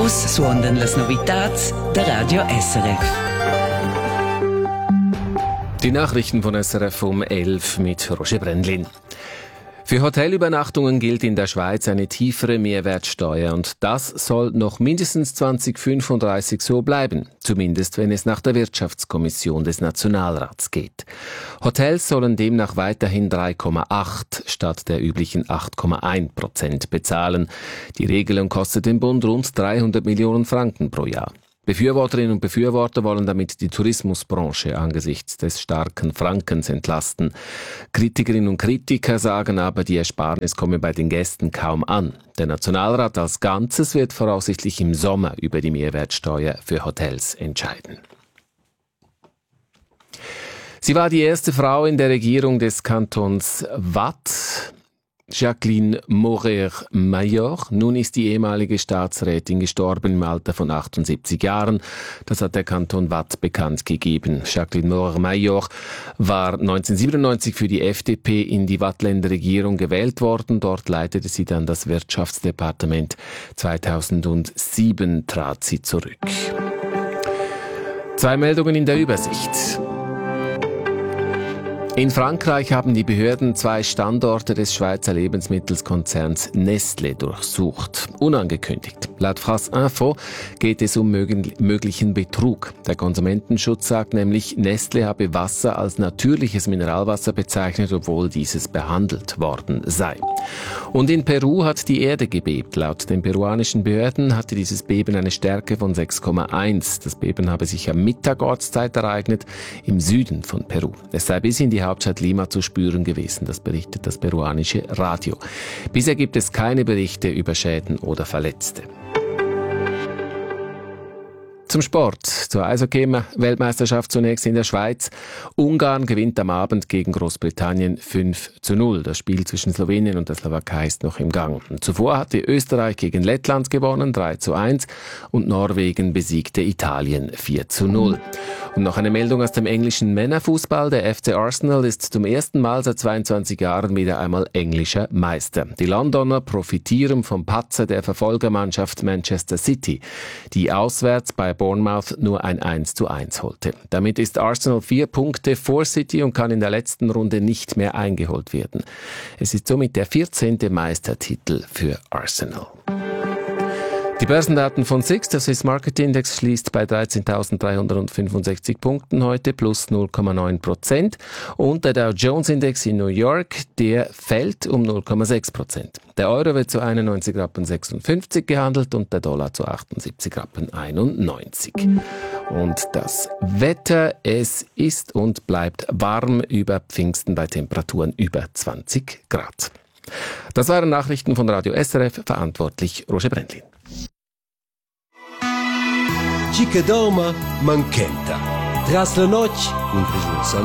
Vus suondan las novitats der Radio SRF. Die Nachrichten von SRF um 11 mit Roger Brändlin. Für Hotelübernachtungen gilt in der Schweiz eine tiefere Mehrwertsteuer und das soll noch mindestens 2035 so bleiben, zumindest wenn es nach der Wirtschaftskommission des Nationalrats geht. Hotels sollen demnach weiterhin 3,8 statt der üblichen 8,1% bezahlen. Die Regelung kostet den Bund rund 300 Millionen Franken pro Jahr. Befürworterinnen und Befürworter wollen damit die Tourismusbranche angesichts des starken Frankens entlasten. Kritikerinnen und Kritiker sagen aber, die Ersparnis komme bei den Gästen kaum an. Der Nationalrat als Ganzes wird voraussichtlich im Sommer über die Mehrwertsteuer für Hotels entscheiden. Sie war die erste Frau in der Regierung des Kantons Waadt, Jacqueline Maurer-Mayor. Nun ist die ehemalige Staatsrätin gestorben im Alter von 78 Jahren. Das hat der Kanton Waadt bekannt gegeben. Jacqueline Maurer-Mayor war 1997 für die FDP in die Waadtländer Regierung gewählt worden. Dort leitete sie dann das Wirtschaftsdepartement. 2007 trat sie zurück. 2 Meldungen in der Übersicht. In Frankreich haben die Behörden 2 Standorte des Schweizer Lebensmittelskonzerns Nestlé durchsucht. Unangekündigt. Laut France Info geht es um möglichen Betrug. Der Konsumentenschutz sagt nämlich, Nestlé habe Wasser als natürliches Mineralwasser bezeichnet, obwohl dieses behandelt worden sei. Und in Peru hat die Erde gebebt. Laut den peruanischen Behörden hatte dieses Beben eine Stärke von 6,1. Das Beben habe sich am Mittag Ortszeit ereignet im Süden von Peru. Es sei bis in die Hauptstadt Lima zu spüren gewesen, das berichtet das peruanische Radio. Bisher gibt es keine Berichte über Schäden oder Verletzte. Zum Sport, zur Eishockey-Weltmeisterschaft zunächst in der Schweiz. Ungarn gewinnt am Abend gegen Großbritannien 5:0. Das Spiel zwischen Slowenien und der Slowakei ist noch im Gang. Und zuvor hatte Österreich gegen Lettland gewonnen, 3:1, und Norwegen besiegte Italien 4:0. Und noch eine Meldung aus dem englischen Männerfußball. Der FC Arsenal ist zum ersten Mal seit 22 Jahren wieder einmal englischer Meister. Die Londoner profitieren vom Patzer der Verfolgermannschaft Manchester City, die auswärts bei Bournemouth nur ein 1:1 holte. Damit ist Arsenal 4 Punkte vor City und kann in der letzten Runde nicht mehr eingeholt werden. Es ist somit der 14. Meistertitel für Arsenal. Die Börsendaten von SIX, der Swiss Market Index, schließt bei 13.365 Punkten heute, plus 0,9%. Und der Dow Jones Index in New York, der fällt um 0,6%. Der Euro wird zu 91,56 Rappen gehandelt und der Dollar zu 78,91 Rappen. Und das Wetter, es ist und bleibt warm über Pfingsten bei Temperaturen über 20 Grad. Das waren Nachrichten von Radio SRF, verantwortlich Roger Brändlin. Chica doma manchenta. Tras la noche, un